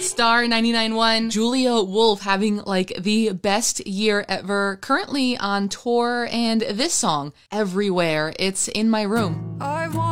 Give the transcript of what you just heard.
Star 99.1, Julia Wolf having like the best year ever, currently on tour, and this song, Everywhere, it's in my room. I want